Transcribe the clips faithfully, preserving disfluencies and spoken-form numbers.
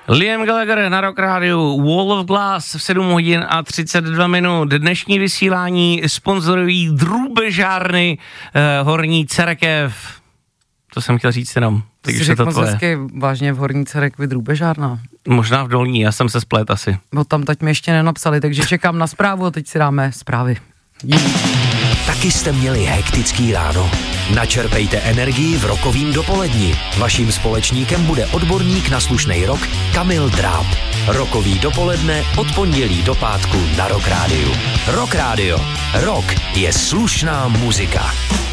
Liam Gallagher na Rock Rádiu, Wall of Glass v sedm hodin a třicet dva minut. Dnešní vysílání sponzorují drůbežárny eh, Horní Cerekev. To jsem chtěl říct jenom. Jsi řekl moc hezky, vážně v Horní Cerekvi drůbežárna. Možná v Dolní, já jsem se splet asi. No tam teď mi ještě nenapsali, takže čekám na zprávu a teď si dáme zprávy. Jí. Taky jste měli hektický ráno? Načerpejte energii v rokovým dopoledni. Vaším společníkem bude odborník na slušnej rock Kamil Dráb. Rokový dopoledne od pondělí do pátku na Rock Rádiu. Rock Rádio. Rock je slušná muzika.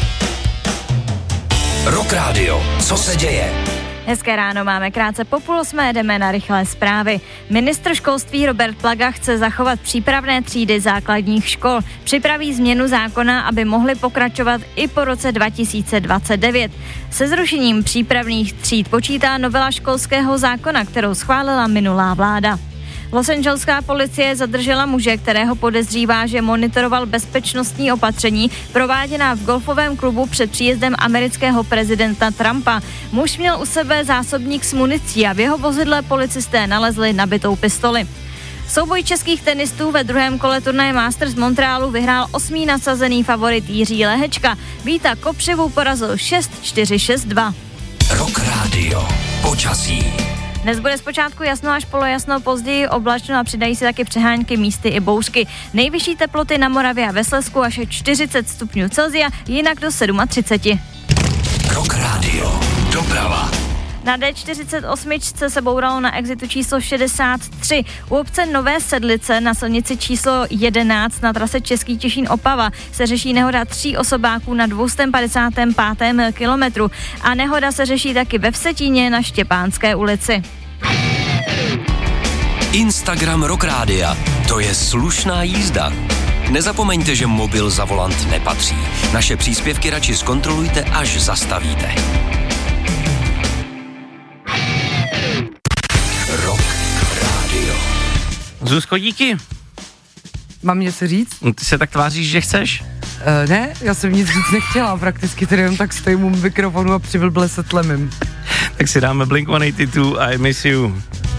Rock Rádio. Co se děje? Hezké ráno, máme krátce po půl osmé, jdeme na rychlé zprávy. Ministr školství Robert Plaga chce zachovat přípravné třídy základních škol. Připraví změnu zákona, aby mohly pokračovat i po roce dva tisíce dvacet devět. Se zrušením přípravných tříd počítá novela školského zákona, kterou schválila minulá vláda. Losangeleská policie zadržela muže, kterého podezřívá, že monitoroval bezpečnostní opatření prováděná v golfovém klubu před příjezdem amerického prezidenta Trumpa. Muž měl u sebe zásobník s municí a v jeho vozidle policisté nalezli nabitou pistoli. Souboj českých tenistů ve druhém kole turnaje Masters Montrealu vyhrál osmý nasazený favorit Jiří Lehečka. Víta Kopřivu porazil šest čtyři šest dva. Rock Radio. Počasí. Dnes bude zpočátku jasno až polojasno, později oblačno a přidají se taky přehánky, místy i bouřky. Nejvyšší teploty na Moravě a ve Slezsku až čtyřicet stupňů Celsia, jinak do třicet sedm. Rock Radio. Doprava. Na D čtyřicet osm se bouralo na exitu číslo šedesát tři. U obce Nové Sedlice na silnici číslo jedenáct na trase Český Těšín Opava se řeší nehoda tří osobáků na dvě stě padesát pět kilometru a nehoda se řeší taky ve Vsetíně na Štěpánské ulici. Instagram Rock Rádia. To je slušná jízda. Nezapomeňte, že mobil za volant nepatří. Naše příspěvky radši zkontrolujte, až zastavíte. Rock Radio. Zuzko, díky. Mám něco říct? Ty se tak tváříš, že chceš? Uh, ne, já jsem nic říct nechtěla, prakticky tady jenom tak stojím u mikrofonu a přivlble se tlemím. Tak si dáme Blink one eighty-two, I Miss You.